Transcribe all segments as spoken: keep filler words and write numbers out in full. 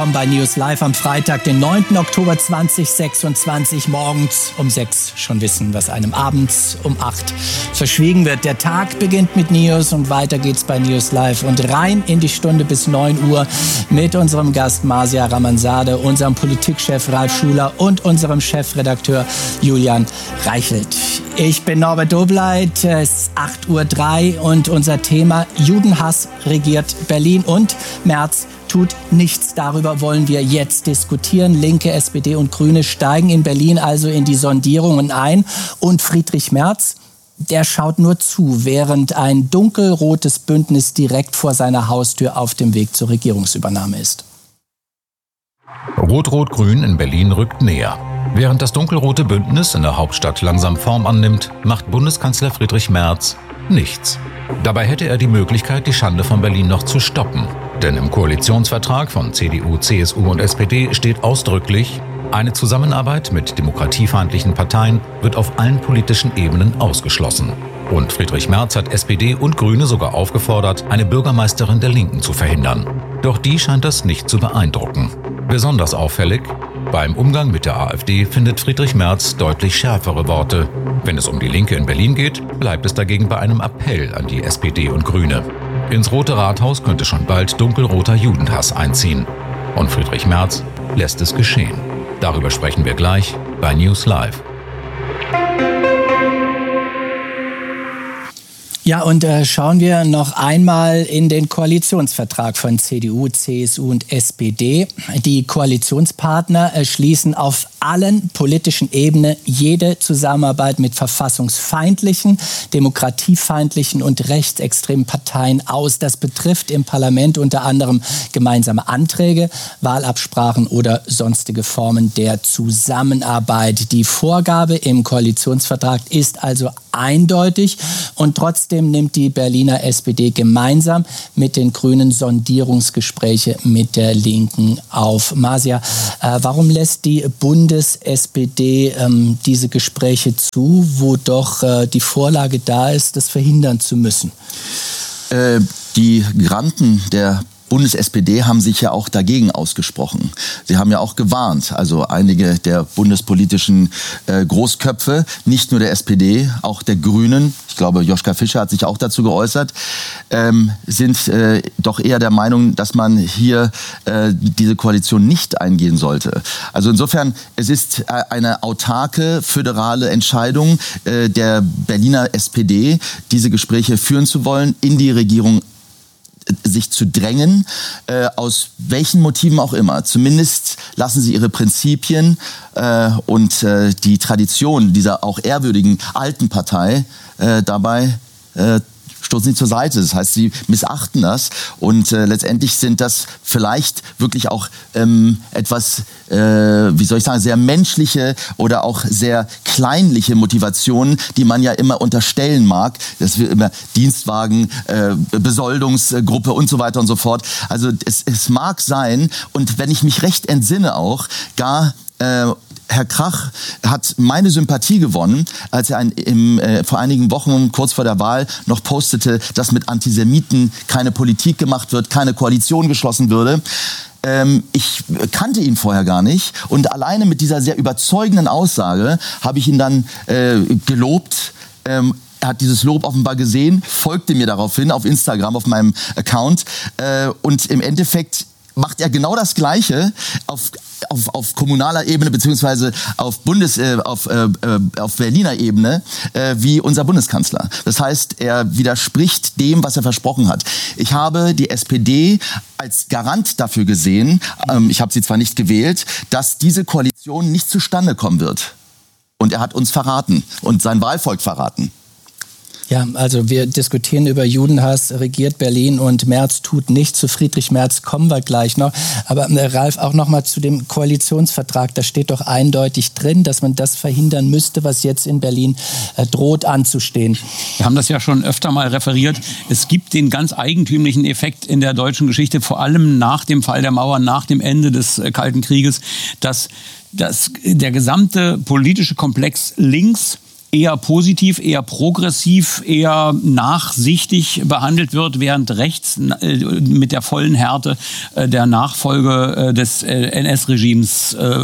Bei News Live am Freitag, den neunten Oktober zweitausendsechsundzwanzig, morgens um sechs schon wissen, was einem abends um acht verschwiegen wird. Der Tag beginnt mit News und weiter geht's bei News Live und rein in die Stunde bis neun Uhr mit unserem Gast Marcia Ramanzadeh, unserem Politikchef Ralf Schuler und unserem Chefredakteur Julian Reichelt. Ich bin Norbert Dobleit, es ist acht Uhr drei und unser Thema: Judenhass regiert Berlin und Merz tut nichts. Darüber wollen wir jetzt diskutieren. Linke, S P D und Grüne steigen in Berlin also in die Sondierungen ein. Und Friedrich Merz, der schaut nur zu, während ein dunkelrotes Bündnis direkt vor seiner Haustür auf dem Weg zur Regierungsübernahme ist. Rot-Rot-Grün in Berlin rückt näher. Während das dunkelrote Bündnis in der Hauptstadt langsam Form annimmt, macht Bundeskanzler Friedrich Merz nichts. Dabei hätte er die Möglichkeit, die Schande von Berlin noch zu stoppen. Denn im Koalitionsvertrag von C D U, C S U und S P D steht ausdrücklich: Eine Zusammenarbeit mit demokratiefeindlichen Parteien wird auf allen politischen Ebenen ausgeschlossen. Und Friedrich Merz hat S P D und Grüne sogar aufgefordert, eine Bürgermeisterin der Linken zu verhindern. Doch die scheint das nicht zu beeindrucken. Besonders auffällig: Beim Umgang mit der AfD findet Friedrich Merz deutlich schärfere Worte. Wenn es um die Linke in Berlin geht, bleibt es dagegen bei einem Appell an die S P D und Grüne. Ins Rote Rathaus könnte schon bald dunkelroter Judenhass einziehen. Und Friedrich Merz lässt es geschehen. Darüber sprechen wir gleich bei News Live. Ja, und äh, schauen wir noch einmal in den Koalitionsvertrag von C D U, C S U und S P D. Die Koalitionspartner äh, schließen auf allen politischen Ebenen jede Zusammenarbeit mit verfassungsfeindlichen, demokratiefeindlichen und rechtsextremen Parteien aus. Das betrifft im Parlament unter anderem gemeinsame Anträge, Wahlabsprachen oder sonstige Formen der Zusammenarbeit. Die Vorgabe im Koalitionsvertrag ist also eindeutig und trotzdem nimmt die Berliner S P D gemeinsam mit den Grünen Sondierungsgespräche mit der Linken auf. Marcia, äh, warum lässt die Bundes-S P D ähm, diese Gespräche zu, wo doch äh, die Vorlage da ist, das verhindern zu müssen? Äh, die Granden der Bundes-S P D haben sich ja auch dagegen ausgesprochen. Sie haben ja auch gewarnt, also einige der bundespolitischen äh, Großköpfe, nicht nur der S P D, auch der Grünen, ich glaube Joschka Fischer hat sich auch dazu geäußert, ähm, sind äh, doch eher der Meinung, dass man hier äh, diese Koalition nicht eingehen sollte. Also insofern, es ist eine autarke, föderale Entscheidung äh, der Berliner S P D, diese Gespräche führen zu wollen, in die Regierung sich zu drängen, äh, aus welchen Motiven auch immer. Zumindest lassen sie ihre Prinzipien äh, und äh, die Tradition dieser auch ehrwürdigen alten Partei äh, dabei äh, stoßen sie zur Seite. Das heißt, sie missachten das und äh, letztendlich sind das vielleicht wirklich auch ähm, etwas, äh, wie soll ich sagen, sehr menschliche oder auch sehr kleinliche Motivationen, die man ja immer unterstellen mag. Das wird immer Dienstwagen, äh, Besoldungsgruppe und so weiter und so fort. Also es, es mag sein, und wenn ich mich recht entsinne auch, gar äh, Herr Krach hat meine Sympathie gewonnen, als er ein, im, äh, vor einigen Wochen, kurz vor der Wahl, noch postete, dass mit Antisemiten keine Politik gemacht wird, keine Koalition geschlossen würde. Ähm, ich kannte ihn vorher gar nicht und alleine mit dieser sehr überzeugenden Aussage habe ich ihn dann äh, gelobt. Ähm, Er hat dieses Lob offenbar gesehen, folgte mir daraufhin auf Instagram, auf meinem Account. Äh, und im Endeffekt macht er genau das Gleiche auf Auf, auf kommunaler Ebene beziehungsweise auf Bundes, äh, auf, äh, auf Berliner Ebene äh, wie unser Bundeskanzler. Das heißt, er widerspricht dem, was er versprochen hat. Ich habe die S P D als Garant dafür gesehen, ähm, ich habe sie zwar nicht gewählt, dass diese Koalition nicht zustande kommen wird. Und er hat uns verraten und sein Wahlvolk verraten. Ja, also wir diskutieren über Judenhass, regiert Berlin und Merz tut nichts. Zu Friedrich Merz kommen wir gleich noch. Aber äh, Ralf, auch noch mal zu dem Koalitionsvertrag. Da steht doch eindeutig drin, dass man das verhindern müsste, was jetzt in Berlin äh, droht anzustehen. Wir haben das ja schon öfter mal referiert. Es gibt den ganz eigentümlichen Effekt in der deutschen Geschichte, vor allem nach dem Fall der Mauer, nach dem Ende des äh, Kalten Krieges, dass, dass der gesamte politische Komplex links eher positiv, eher progressiv, eher nachsichtig behandelt wird, während rechts äh, mit der vollen Härte äh, der Nachfolge äh, des äh, N S-Regimes äh,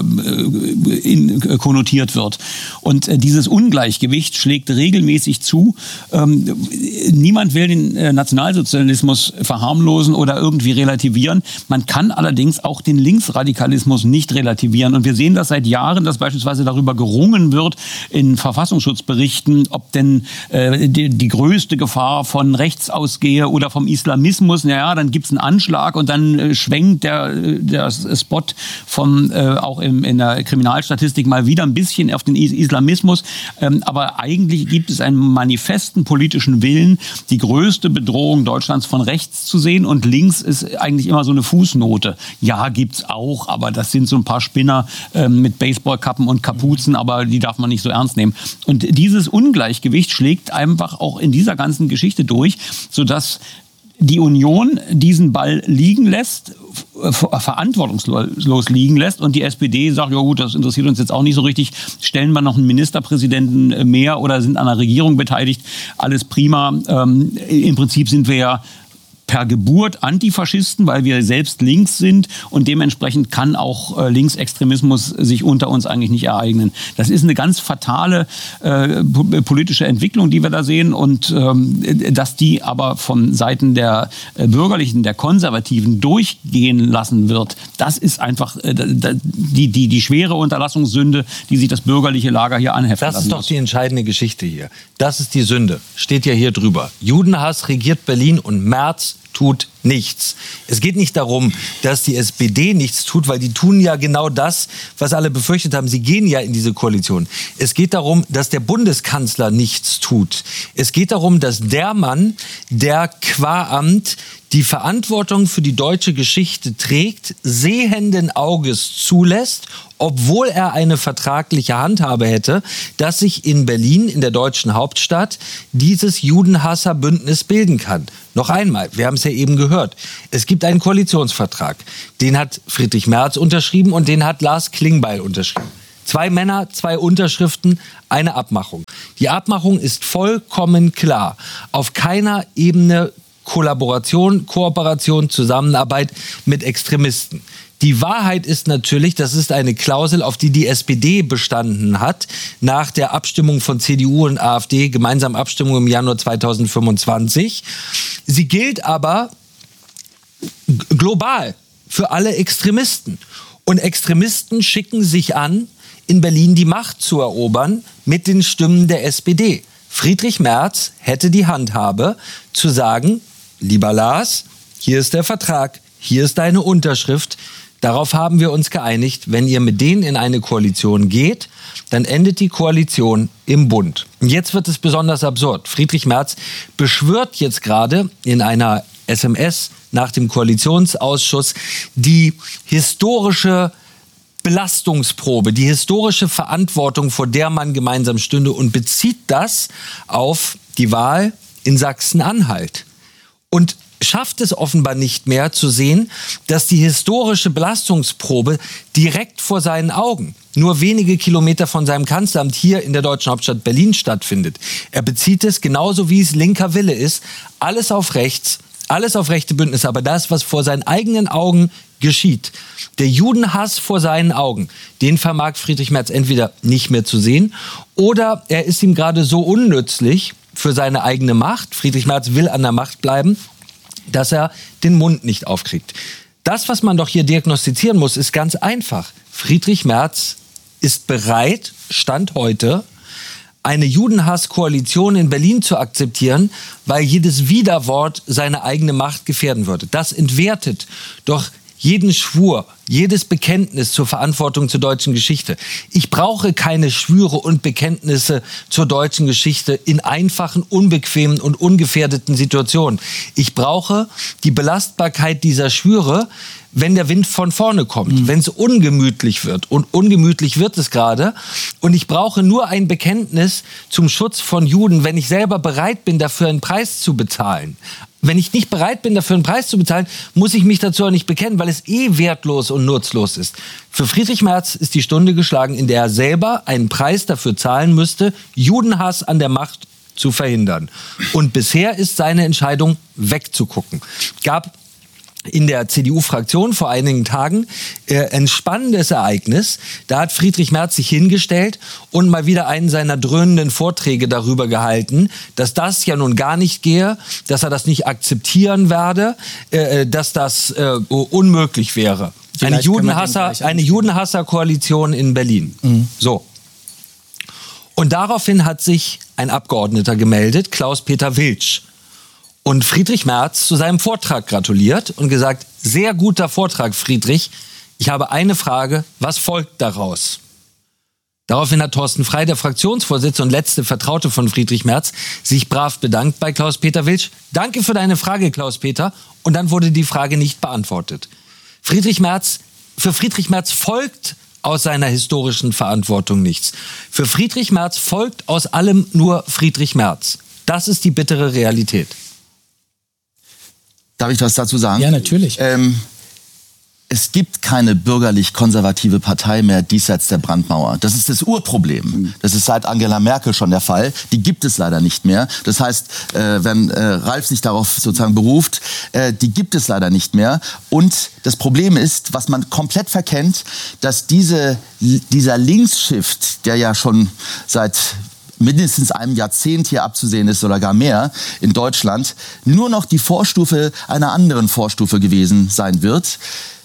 in, äh, konnotiert wird. Und äh, dieses Ungleichgewicht schlägt regelmäßig zu. Ähm, niemand will den äh, Nationalsozialismus verharmlosen oder irgendwie relativieren. Man kann allerdings auch den Linksradikalismus nicht relativieren. Und wir sehen das seit Jahren, dass beispielsweise darüber gerungen wird in Verfassungsschutzberichten, ob denn äh, die, die größte Gefahr von rechts ausgehe oder vom Islamismus. Naja, dann gibt's einen Anschlag und dann äh, schwenkt der, der Spot vom, äh, auch im, in der Kriminalstatistik mal wieder ein bisschen auf den Islamismus. Ähm, aber eigentlich gibt es einen manifesten politischen Willen, die größte Bedrohung Deutschlands von rechts zu sehen, und links ist eigentlich immer so eine Fußnote. Ja, gibt's auch, aber das sind so ein paar Spinner äh, mit Baseballkappen und Kapuzen, aber die darf man nicht so ernst nehmen. Und dieses Ungleichgewicht schlägt einfach auch in dieser ganzen Geschichte durch, sodass die Union diesen Ball liegen lässt, verantwortungslos liegen lässt, und die S P D sagt, ja gut, das interessiert uns jetzt auch nicht so richtig, stellen wir noch einen Ministerpräsidenten mehr oder sind an der Regierung beteiligt, alles prima. Ähm, im Prinzip sind wir ja per Geburt Antifaschisten, weil wir selbst links sind, und dementsprechend kann auch äh, Linksextremismus sich unter uns eigentlich nicht ereignen. Das ist eine ganz fatale äh, politische Entwicklung, die wir da sehen, und ähm, dass die aber von Seiten der äh, Bürgerlichen, der Konservativen durchgehen lassen wird, das ist einfach äh, die, die, die schwere Unterlassungssünde, die sich das bürgerliche Lager hier anheften lassen muss. Das ist doch die entscheidende Geschichte hier. Das ist die Sünde. Steht ja hier drüber. Judenhass regiert Berlin und Merz tut nichts. Es geht nicht darum, dass die S P D nichts tut, weil die tun ja genau das, was alle befürchtet haben. Sie gehen ja in diese Koalition. Es geht darum, dass der Bundeskanzler nichts tut. Es geht darum, dass der Mann, der qua Amt die Verantwortung für die deutsche Geschichte trägt, sehenden Auges zulässt, obwohl er eine vertragliche Handhabe hätte, dass sich in Berlin, in der deutschen Hauptstadt, dieses Judenhasserbündnis bilden kann. Noch einmal, wir haben es ja eben gehört, es gibt einen Koalitionsvertrag, den hat Friedrich Merz unterschrieben und den hat Lars Klingbeil unterschrieben. Zwei Männer, zwei Unterschriften, eine Abmachung. Die Abmachung ist vollkommen klar. Auf keiner Ebene Kollaboration, Kooperation, Zusammenarbeit mit Extremisten. Die Wahrheit ist natürlich, das ist eine Klausel, auf die die S P D bestanden hat, nach der Abstimmung von C D U und AfD, gemeinsame Abstimmung im Januar zweitausendfünfundzwanzig. Sie gilt aber global für alle Extremisten. Und Extremisten schicken sich an, in Berlin die Macht zu erobern mit den Stimmen der S P D. Friedrich Merz hätte die Handhabe zu sagen, lieber Lars, hier ist der Vertrag, hier ist deine Unterschrift. Darauf haben wir uns geeinigt, wenn ihr mit denen in eine Koalition geht, dann endet die Koalition im Bund. Und jetzt wird es besonders absurd. Friedrich Merz beschwört jetzt gerade in einer S M S nach dem Koalitionsausschuss die historische Belastungsprobe, die historische Verantwortung, vor der man gemeinsam stünde, und bezieht das auf die Wahl in Sachsen-Anhalt. Und schafft es offenbar nicht mehr zu sehen, dass die historische Belastungsprobe direkt vor seinen Augen, nur wenige Kilometer von seinem Kanzleramt hier in der deutschen Hauptstadt Berlin stattfindet. Er bezieht es genauso, wie es linker Wille ist, alles auf rechts, alles auf rechte Bündnisse, aber das, was vor seinen eigenen Augen geschieht. Der Judenhass vor seinen Augen, den vermag Friedrich Merz entweder nicht mehr zu sehen, oder er ist ihm gerade so unnützlich für seine eigene Macht, Friedrich Merz will an der Macht bleiben, dass er den Mund nicht aufkriegt. Das, was man doch hier diagnostizieren muss, ist ganz einfach. Friedrich Merz ist bereit, Stand heute, eine Judenhass-Koalition in Berlin zu akzeptieren, weil jedes Widerwort seine eigene Macht gefährden würde. Das entwertet doch jeden Schwur, jedes Bekenntnis zur Verantwortung zur deutschen Geschichte. Ich brauche keine Schwüre und Bekenntnisse zur deutschen Geschichte in einfachen, unbequemen und ungefährdeten Situationen. Ich brauche die Belastbarkeit dieser Schwüre, wenn der Wind von vorne kommt, mhm. wenn es ungemütlich wird. Und ungemütlich wird es gerade. Und ich brauche nur ein Bekenntnis zum Schutz von Juden, wenn ich selber bereit bin, dafür einen Preis zu bezahlen. wenn ich nicht bereit bin, dafür einen Preis zu bezahlen, muss ich mich dazu auch nicht bekennen, weil es eh wertlos und nutzlos ist. Für Friedrich Merz ist die Stunde geschlagen, in der er selber einen Preis dafür zahlen müsste, Judenhass an der Macht zu verhindern. Und bisher ist seine Entscheidung, wegzugucken. Gab in der C D U-Fraktion vor einigen Tagen äh, ein spannendes Ereignis. Da hat Friedrich Merz sich hingestellt und mal wieder einen seiner dröhnenden Vorträge darüber gehalten, dass das ja nun gar nicht gehe, dass er das nicht akzeptieren werde, äh, dass das äh, unmöglich wäre. Eine Judenhasser, eine Judenhasser-Koalition in Berlin. Mhm. So. Und daraufhin hat sich ein Abgeordneter gemeldet, Klaus-Peter Wiltsch. Und Friedrich Merz zu seinem Vortrag gratuliert und gesagt, sehr guter Vortrag, Friedrich. Ich habe eine Frage, was folgt daraus? Daraufhin hat Thorsten Frey, der Fraktionsvorsitzende und letzte Vertraute von Friedrich Merz, sich brav bedankt bei Klaus-Peter Wiltsch. Danke für deine Frage, Klaus-Peter. Und dann wurde die Frage nicht beantwortet. Friedrich Merz, für Friedrich Merz folgt aus seiner historischen Verantwortung nichts. Für Friedrich Merz folgt aus allem nur Friedrich Merz. Das ist die bittere Realität. Darf ich was dazu sagen? Ja, natürlich. Ähm, es gibt keine bürgerlich-konservative Partei mehr diesseits der Brandmauer. Das ist das Urproblem. Das ist seit Angela Merkel schon der Fall. Die gibt es leider nicht mehr. Das heißt, äh, wenn äh, Ralf sich darauf sozusagen beruft, äh, die gibt es leider nicht mehr. Und das Problem ist, was man komplett verkennt, dass diese, dieser Linksshift, der ja schon seit mindestens einem Jahrzehnt hier abzusehen ist oder gar mehr in Deutschland, nur noch die Vorstufe einer anderen Vorstufe gewesen sein wird.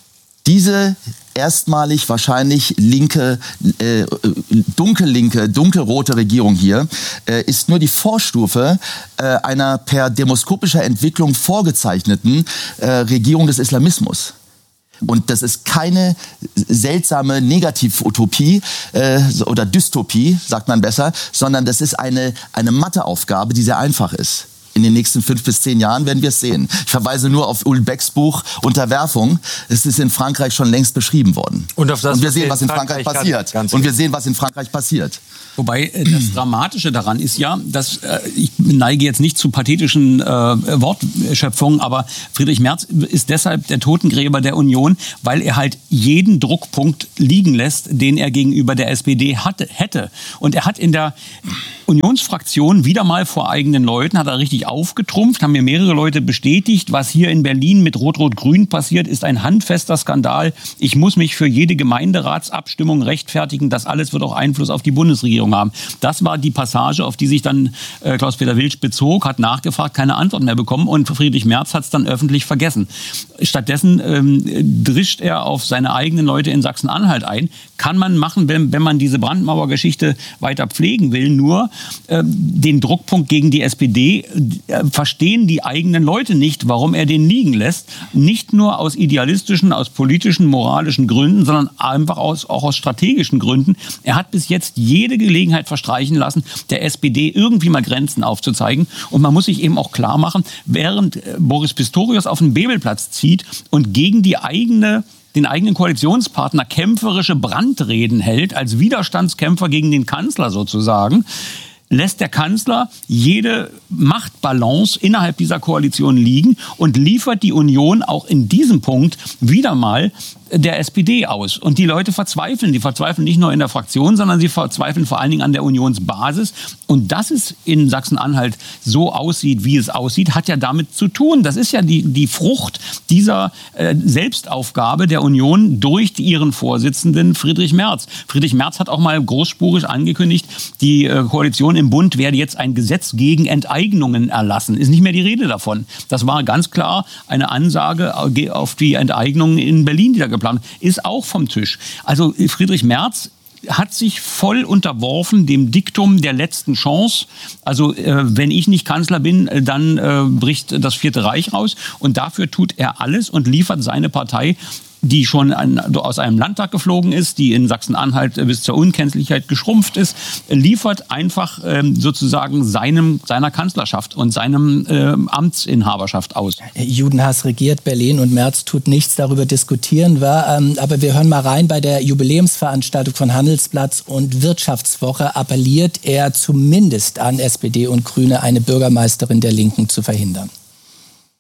Diese erstmalig wahrscheinlich linke, äh, dunkellinke, dunkelrote Regierung hier äh, ist nur die Vorstufe äh, einer per demoskopischer Entwicklung vorgezeichneten äh, Regierung des Islamismus. Und das ist keine seltsame Negativ-Utopie äh, oder Dystopie, sagt man besser, sondern das ist eine, eine Matheaufgabe, die sehr einfach ist. In den nächsten fünf bis zehn Jahren werden wir es sehen. Ich verweise nur auf Ulrich Becks Buch Unterwerfung. Es ist in Frankreich schon längst beschrieben worden. Und, auf das, Und wir sehen, was in Frankreich, Frankreich passiert. Ganz, ganz Und wir sehen, was in Frankreich passiert. Wobei äh, das Dramatische daran ist ja, dass äh, ich neige jetzt nicht zu pathetischen äh, Wortschöpfungen, aber Friedrich Merz ist deshalb der Totengräber der Union, weil er halt jeden Druckpunkt liegen lässt, den er gegenüber der S P D hatte, hätte. Und er hat in der Unionsfraktion wieder mal vor eigenen Leuten, hat er richtig aufgetrumpft, haben mir mehrere Leute bestätigt, was hier in Berlin mit Rot-Rot-Grün passiert, ist ein handfester Skandal. Ich muss mich für jede Gemeinderatsabstimmung rechtfertigen. Das alles wird auch Einfluss auf die Bundesregierung haben. Das war die Passage, auf die sich dann äh, Klaus-Peter Wiltsch bezog, hat nachgefragt, keine Antwort mehr bekommen und Friedrich Merz hat es dann öffentlich vergessen. Stattdessen ähm, drischt er auf seine eigenen Leute in Sachsen-Anhalt ein. Kann man machen, wenn, wenn man diese Brandmauer-Geschichte weiter pflegen will, nur äh, den Druckpunkt gegen die S P D äh, verstehen die eigenen Leute nicht, warum er den liegen lässt. Nicht nur aus idealistischen, aus politischen, moralischen Gründen, sondern einfach aus, auch aus strategischen Gründen. Er hat bis jetzt jede Gelegenheit verstreichen lassen, der S P D irgendwie mal Grenzen aufzuzeigen. Und man muss sich eben auch klar machen, während Boris Pistorius auf den Bebelplatz zieht und gegen die eigene den eigenen Koalitionspartner kämpferische Brandreden hält, als Widerstandskämpfer gegen den Kanzler sozusagen, lässt der Kanzler jede Machtbalance innerhalb dieser Koalition liegen und liefert die Union auch in diesem Punkt wieder mal der S P D aus. Und die Leute verzweifeln. Die verzweifeln nicht nur in der Fraktion, sondern sie verzweifeln vor allen Dingen an der Unionsbasis. Und dass es in Sachsen-Anhalt so aussieht, wie es aussieht, hat ja damit zu tun. Das ist ja die, die Frucht dieser äh, Selbstaufgabe der Union durch ihren Vorsitzenden Friedrich Merz. Friedrich Merz hat auch mal großspurig angekündigt, die äh, Koalition im Bund werde jetzt ein Gesetz gegen Enteignungen erlassen. Ist nicht mehr die Rede davon. Das war ganz klar eine Ansage auf die Enteignungen in Berlin, die da geplant ist, auch vom Tisch. Also Friedrich Merz hat sich voll unterworfen dem Diktum der letzten Chance. Also äh, wenn ich nicht Kanzler bin, dann äh, bricht das Vierte Reich raus. Und dafür tut er alles und liefert seine Partei, die schon an, aus einem Landtag geflogen ist, die in Sachsen-Anhalt bis zur Unkenntlichkeit geschrumpft ist, liefert einfach ähm, sozusagen seinem, seiner Kanzlerschaft und seinem ähm, Amtsinhaberschaft aus. Judenhass regiert Berlin und Merz tut nichts, darüber diskutieren wir. Ähm, aber wir hören mal rein, bei der Jubiläumsveranstaltung von Handelsplatz und Wirtschaftswoche appelliert er zumindest an S P D und Grüne, eine Bürgermeisterin der Linken zu verhindern.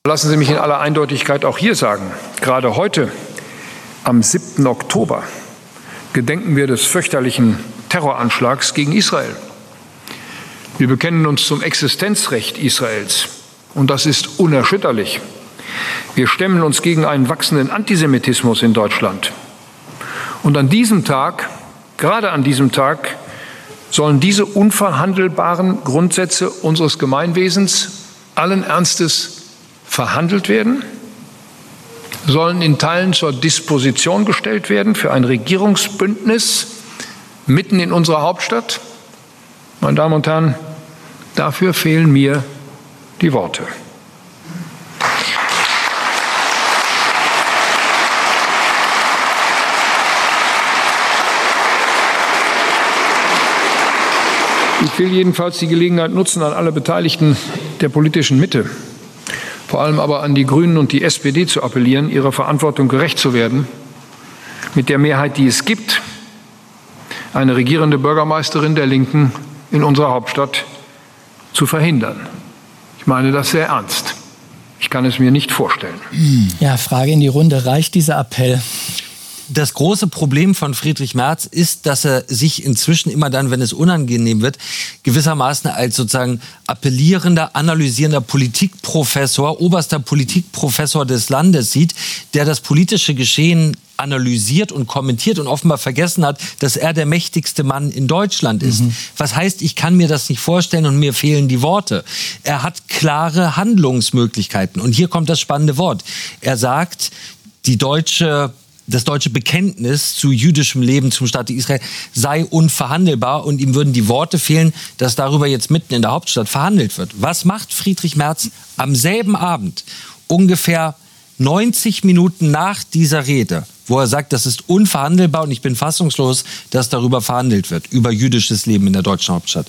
Lassen Sie mich in aller Eindeutigkeit auch hier sagen, gerade heute, am siebten Oktober, gedenken wir des fürchterlichen Terroranschlags gegen Israel. Wir bekennen uns zum Existenzrecht Israels und das ist unerschütterlich. Wir stemmen uns gegen einen wachsenden Antisemitismus in Deutschland. Und an diesem Tag, gerade an diesem Tag, sollen diese unverhandelbaren Grundsätze unseres Gemeinwesens allen Ernstes verhandelt werden, sollen in Teilen zur Disposition gestellt werden für ein Regierungsbündnis mitten in unserer Hauptstadt. Meine Damen und Herren, dafür fehlen mir die Worte. Ich will jedenfalls die Gelegenheit nutzen, an alle Beteiligten der politischen Mitte, vor allem aber an die Grünen und die S P D zu appellieren, ihrer Verantwortung gerecht zu werden, mit der Mehrheit, die es gibt, eine regierende Bürgermeisterin der Linken in unserer Hauptstadt zu verhindern. Ich meine das sehr ernst. Ich kann es mir nicht vorstellen. Ja, Frage in die Runde. Reicht dieser Appell? Das große Problem von Friedrich Merz ist, dass er sich inzwischen immer dann, wenn es unangenehm wird, gewissermaßen als sozusagen appellierender, analysierender Politikprofessor, oberster Politikprofessor des Landes sieht, der das politische Geschehen analysiert und kommentiert und offenbar vergessen hat, dass er der mächtigste Mann in Deutschland ist. Mhm. Was heißt, ich kann mir das nicht vorstellen und mir fehlen die Worte. Er hat klare Handlungsmöglichkeiten. Und hier kommt das spannende Wort. Er sagt, die deutsche das deutsche Bekenntnis zu jüdischem Leben zum Staate Israel sei unverhandelbar und ihm würden die Worte fehlen, dass darüber jetzt mitten in der Hauptstadt verhandelt wird. Was macht Friedrich Merz am selben Abend, ungefähr neunzig Minuten nach dieser Rede, wo er sagt, das ist unverhandelbar und ich bin fassungslos, dass darüber verhandelt wird, über jüdisches Leben in der deutschen Hauptstadt?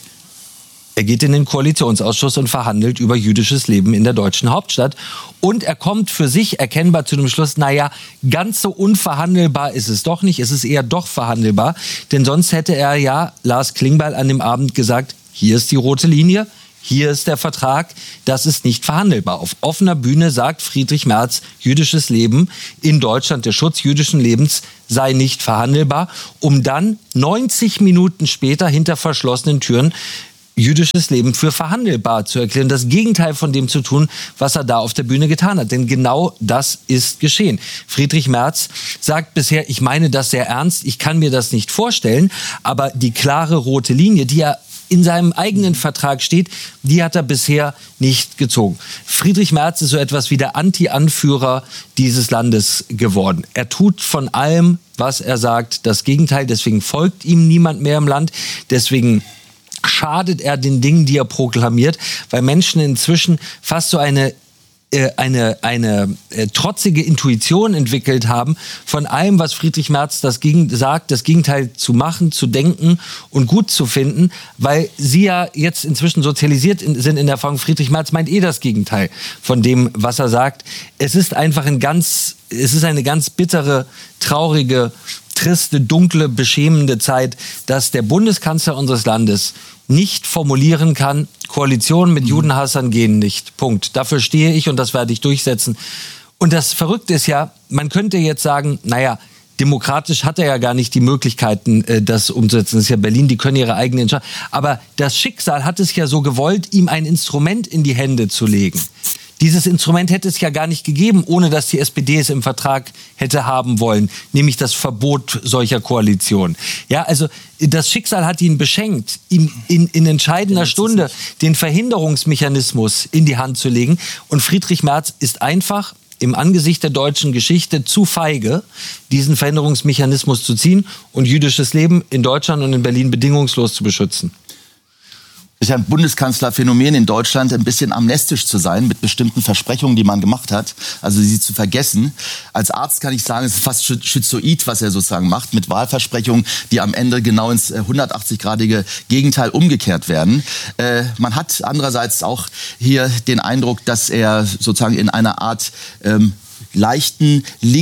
Er geht in den Koalitionsausschuss und verhandelt über jüdisches Leben in der deutschen Hauptstadt. Und er kommt für sich erkennbar zu dem Schluss, naja, ganz so unverhandelbar ist es doch nicht. Es ist eher doch verhandelbar. Denn sonst hätte er ja Lars Klingbeil an dem Abend gesagt, hier ist die rote Linie, hier ist der Vertrag, das ist nicht verhandelbar. Auf offener Bühne sagt Friedrich Merz, jüdisches Leben in Deutschland, der Schutz jüdischen Lebens sei nicht verhandelbar, um dann neunzig Minuten später hinter verschlossenen Türen jüdisches Leben für verhandelbar zu erklären, das Gegenteil von dem zu tun, was er da auf der Bühne getan hat. Denn genau das ist geschehen. Friedrich Merz sagt bisher, ich meine das sehr ernst, ich kann mir das nicht vorstellen, aber die klare rote Linie, die er in seinem eigenen Vertrag steht, die hat er bisher nicht gezogen. Friedrich Merz ist so etwas wie der Anti-Anführer dieses Landes geworden. Er tut von allem, was er sagt, das Gegenteil. Deswegen folgt ihm niemand mehr im Land. Deswegen schadet er den Dingen, die er proklamiert, weil Menschen inzwischen fast so eine äh, eine eine äh, trotzige Intuition entwickelt haben, von allem, was Friedrich Merz das gegen, sagt, das Gegenteil zu machen, zu denken und gut zu finden, weil sie ja jetzt inzwischen sozialisiert in, sind in der Erfahrung, Friedrich Merz meint eh das Gegenteil von dem, was er sagt. Es ist einfach ein ganz, es ist eine ganz bittere, traurige, triste, dunkle, beschämende Zeit, dass der Bundeskanzler unseres Landes nicht formulieren kann, Koalitionen mit Judenhassern gehen nicht. Punkt. Dafür stehe ich und das werde ich durchsetzen. Und das Verrückte ist ja, man könnte jetzt sagen, naja, demokratisch hat er ja gar nicht die Möglichkeiten, das umzusetzen. Das ist ja Berlin, die können ihre eigenen Entscheidungen. Aber das Schicksal hat es ja so gewollt, ihm ein Instrument in die Hände zu legen. Dieses Instrument hätte es ja gar nicht gegeben, ohne dass die S P D es im Vertrag hätte haben wollen, nämlich das Verbot solcher Koalitionen. Ja, also das Schicksal hat ihn beschenkt, ihm in, in entscheidender Stunde den Verhinderungsmechanismus in die Hand zu legen. Und Friedrich Merz ist einfach im Angesicht der deutschen Geschichte zu feige, diesen Verhinderungsmechanismus zu ziehen und jüdisches Leben in Deutschland und in Berlin bedingungslos zu beschützen. Es ist ja ein Bundeskanzlerphänomen in Deutschland, ein bisschen amnestisch zu sein mit bestimmten Versprechungen, die man gemacht hat, also sie zu vergessen. Als Arzt kann ich sagen, es ist fast schizoid, was er sozusagen macht, mit Wahlversprechungen, die am Ende genau ins hundertachtzig-gradige Gegenteil umgekehrt werden. Äh, man hat andererseits auch hier den Eindruck, dass er sozusagen in einer Art ähm, leichten Links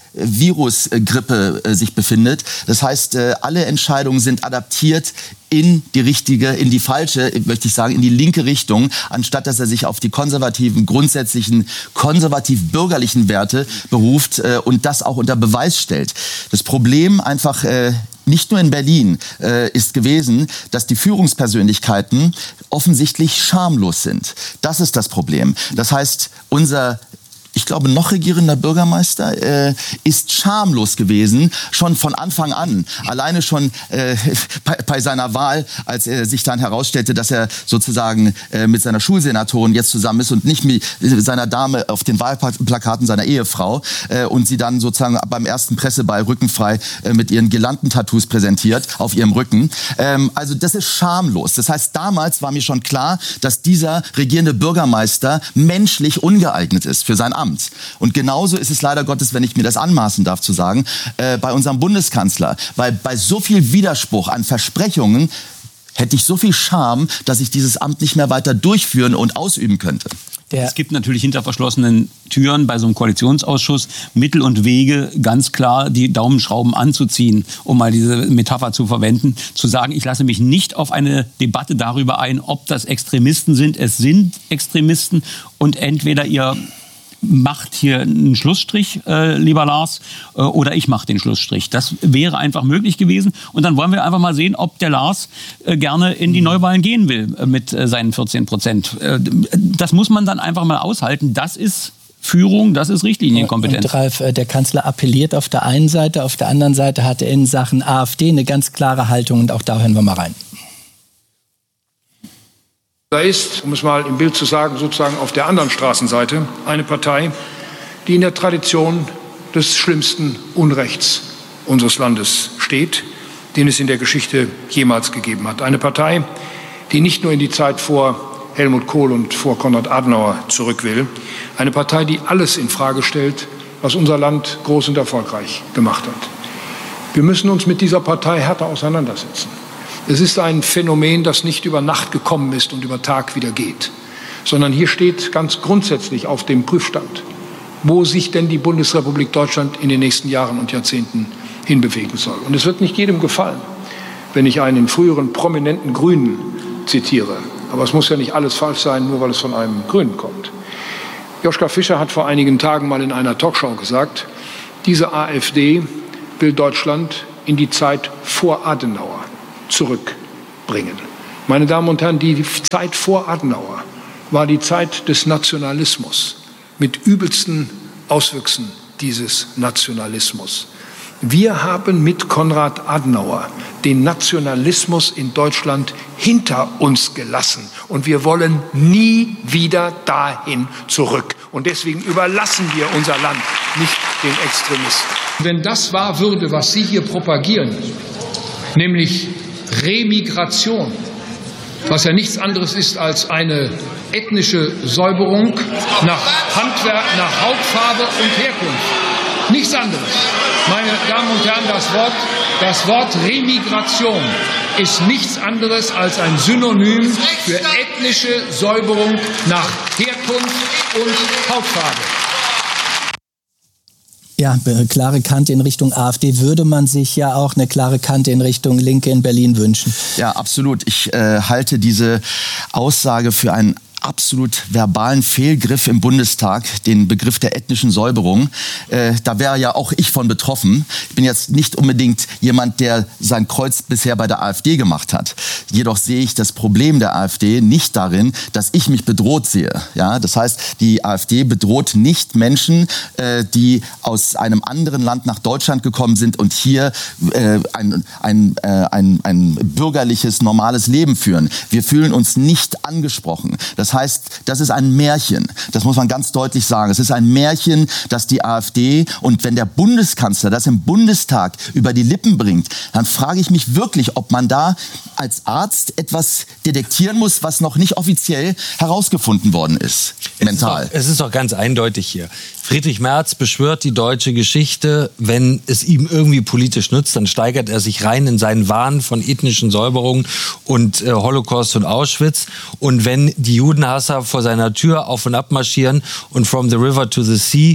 Virusgrippe äh, sich befindet. Das heißt, äh, alle Entscheidungen sind adaptiert in die richtige, in die falsche, möchte ich sagen, in die linke Richtung, anstatt dass er sich auf die konservativen, grundsätzlichen, konservativ-bürgerlichen Werte beruft äh, und das auch unter Beweis stellt. Das Problem einfach äh, nicht nur in Berlin äh, ist gewesen, dass die Führungspersönlichkeiten offensichtlich schamlos sind. Das ist das Problem. Das heißt, unser ich glaube, noch regierender Bürgermeister äh, ist schamlos gewesen, schon von Anfang an. Alleine schon äh, bei, bei seiner Wahl, als er sich dann herausstellte, dass er sozusagen äh, mit seiner Schulsenatorin jetzt zusammen ist und nicht mit seiner Dame auf den Wahlplakaten seiner Ehefrau äh, und sie dann sozusagen beim ersten Presseball rückenfrei äh, mit ihren Girlandentattoos präsentiert auf ihrem Rücken. Ähm, also das ist schamlos. Das heißt, damals war mir schon klar, dass dieser regierende Bürgermeister menschlich ungeeignet ist für sein Amt. Und genauso ist es leider Gottes, wenn ich mir das anmaßen darf zu sagen, äh, bei unserem Bundeskanzler. Weil bei so viel Widerspruch an Versprechungen hätte ich so viel Scham, dass ich dieses Amt nicht mehr weiter durchführen und ausüben könnte. Der es gibt natürlich hinter verschlossenen Türen bei so einem Koalitionsausschuss Mittel und Wege, ganz klar die Daumenschrauben anzuziehen, um mal diese Metapher zu verwenden, zu sagen, ich lasse mich nicht auf eine Debatte darüber ein, ob das Extremisten sind. Es sind Extremisten und entweder ihr macht hier einen Schlussstrich, äh, lieber Lars, äh, oder ich mache den Schlussstrich. Das wäre einfach möglich gewesen. Und dann wollen wir einfach mal sehen, ob der Lars äh, gerne in die Neuwahlen gehen will äh, mit äh, seinen vierzehn Prozent. Äh, das muss man dann einfach mal aushalten. Das ist Führung, das ist Richtlinienkompetenz. Und Ralf, der Kanzler appelliert auf der einen Seite, auf der anderen Seite hat er in Sachen AfD eine ganz klare Haltung und auch da hören wir mal rein. Da ist, um es mal im Bild zu sagen, sozusagen auf der anderen Straßenseite eine Partei, die in der Tradition des schlimmsten Unrechts unseres Landes steht, den es in der Geschichte jemals gegeben hat. Eine Partei, die nicht nur in die Zeit vor Helmut Kohl und vor Konrad Adenauer zurück will. Eine Partei, die alles in Frage stellt, was unser Land groß und erfolgreich gemacht hat. Wir müssen uns mit dieser Partei härter auseinandersetzen. Es ist ein Phänomen, das nicht über Nacht gekommen ist und über Tag wieder geht, sondern hier steht ganz grundsätzlich auf dem Prüfstand, wo sich denn die Bundesrepublik Deutschland in den nächsten Jahren und Jahrzehnten hinbewegen soll. Und es wird nicht jedem gefallen, wenn ich einen früheren prominenten Grünen zitiere. Aber es muss ja nicht alles falsch sein, nur weil es von einem Grünen kommt. Joschka Fischer hat vor einigen Tagen mal in einer Talkshow gesagt, diese AfD will Deutschland in die Zeit vor Adenauer zurückbringen. Meine Damen und Herren, die Zeit vor Adenauer war die Zeit des Nationalismus mit übelsten Auswüchsen dieses Nationalismus. Wir haben mit Konrad Adenauer den Nationalismus in Deutschland hinter uns gelassen und wir wollen nie wieder dahin zurück. Und deswegen überlassen wir unser Land nicht den Extremisten. Wenn das wahr würde, was Sie hier propagieren, nämlich Remigration, was ja nichts anderes ist als eine ethnische Säuberung nach Handwerk, nach Hautfarbe und Herkunft. Nichts anderes. Meine Damen und Herren, das Wort, das Wort Remigration ist nichts anderes als ein Synonym für ethnische Säuberung nach Herkunft und Hautfarbe. Ja, klare Kante in Richtung AfD würde man sich ja auch eine klare Kante in Richtung Linke in Berlin wünschen. Ja, absolut. Ich äh, halte diese Aussage für einen absolut verbalen Fehlgriff im Bundestag, den Begriff der ethnischen Säuberung. Äh, da wäre ja auch ich von betroffen. Ich bin jetzt nicht unbedingt jemand, der sein Kreuz bisher bei der AfD gemacht hat. Jedoch sehe ich das Problem der AfD nicht darin, dass ich mich bedroht sehe. Ja, das heißt, die AfD bedroht nicht Menschen, äh, die aus einem anderen Land nach Deutschland gekommen sind und hier äh, ein, ein, äh, ein, ein bürgerliches, normales Leben führen. Wir fühlen uns nicht angesprochen. Das heißt, das ist ein Märchen. Das muss man ganz deutlich sagen. Es ist ein Märchen, dass die AfD, und wenn der Bundeskanzler das im Bundestag über die Lippen bringt, dann frage ich mich wirklich, ob man da als Arzt etwas detektieren muss, was noch nicht offiziell herausgefunden worden ist. Mental. Es ist doch, es ist doch ganz eindeutig hier. Friedrich Merz beschwört die deutsche Geschichte. Wenn es ihm irgendwie politisch nützt, dann steigert er sich rein in seinen Wahn von ethnischen Säuberungen und äh, Holocaust und Auschwitz. Und wenn die Judenhasser vor seiner Tür auf und ab marschieren und from the river to the sea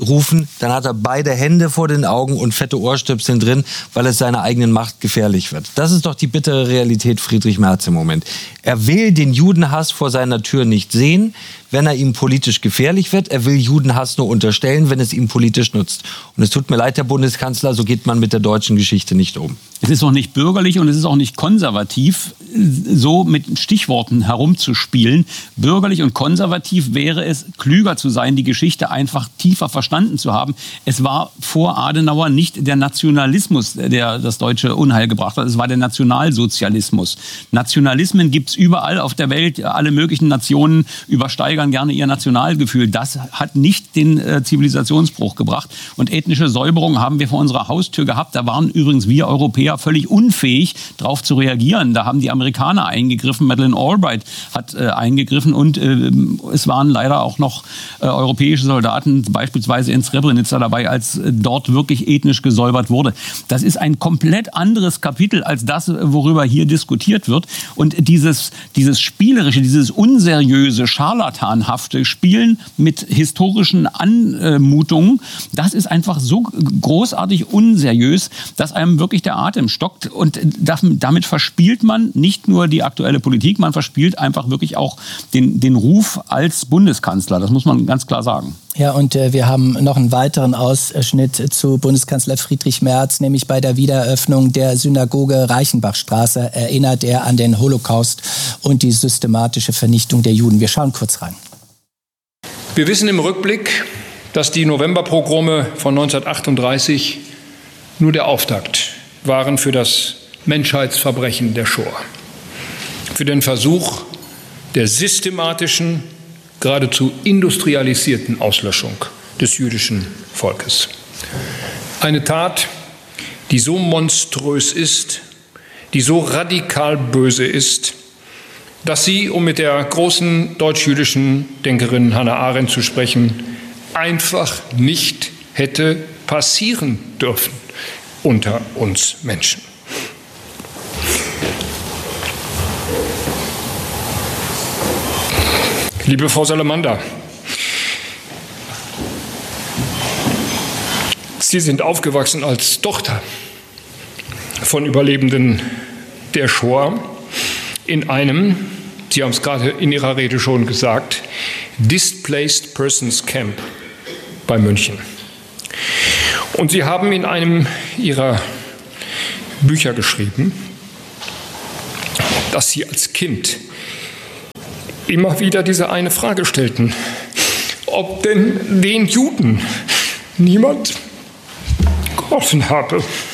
rufen, dann hat er beide Hände vor den Augen und fette Ohrstöpseln drin, weil es seiner eigenen Macht gefährlich wird. Das ist doch die bittere Realität Friedrich Merz im Moment. Er will den Judenhass vor seiner Tür nicht sehen, wenn er ihm politisch gefährlich wird. Er will Judenhass nur unterstellen, wenn es ihm politisch nutzt. Und es tut mir leid, Herr Bundeskanzler, so geht man mit der deutschen Geschichte nicht um. Es ist auch nicht bürgerlich und es ist auch nicht konservativ, so mit Stichworten herumzuspielen. Bürgerlich und konservativ wäre es, klüger zu sein, die Geschichte einfach tiefer verstanden zu haben. Es war vor Adenauer nicht der Nationalismus, der das deutsche Unheil gebracht hat. Es war der Nationalsozialismus. Nationalismen gibt es überall auf der Welt. Alle möglichen Nationen übersteigern gerne ihr Nationalgefühl. Das hat nicht den äh, Zivilisationsbruch gebracht. Und ethnische Säuberung haben wir vor unserer Haustür gehabt. Da waren übrigens wir Europäer völlig unfähig, darauf zu reagieren. Da haben die Amerikaner eingegriffen. Madeleine Albright hat äh, eingegriffen. Und äh, es waren leider auch noch äh, europäische Soldaten, beispielsweise in Srebrenica dabei, als äh, dort wirklich ethnisch gesäubert wurde. Das ist ein komplett anderes Kapitel als das, worüber hier diskutiert wird. Und dieses, dieses spielerische, dieses unseriöse, scharlatanhafte Spielen mit historischen Anmutungen, das ist einfach so großartig unseriös, dass einem wirklich der Atem stockt. Und damit verspielt man nicht nur die aktuelle Politik, man verspielt einfach wirklich auch den, den Ruf als Bundeskanzler. Das muss man ganz klar sagen. Ja, und äh, wir haben noch einen weiteren Ausschnitt zu Bundeskanzler Friedrich Merz, nämlich bei der Wiedereröffnung der Synagoge Reichenbachstraße erinnert er an den Holocaust und die systematische Vernichtung der Juden. Wir schauen kurz rein. Wir wissen im Rückblick, dass die Novemberpogrome von neunzehnhundertachtunddreißig nur der Auftakt waren für das Menschheitsverbrechen der Shoah, für den Versuch der systematischen, geradezu industrialisierten Auslöschung des jüdischen Volkes. Eine Tat, die so monströs ist, die so radikal böse ist, dass sie, um mit der großen deutsch-jüdischen Denkerin Hannah Arendt zu sprechen, einfach nicht hätte passieren dürfen unter uns Menschen. Liebe Frau Salamander, Sie sind aufgewachsen als Tochter von Überlebenden der Shoah in einem, Sie haben es gerade in Ihrer Rede schon gesagt, Displaced Persons Camp bei München. Und Sie haben in einem Ihrer Bücher geschrieben, dass Sie als Kind immer wieder diese eine Frage stellten, ob denn den Juden niemand geholfen habe.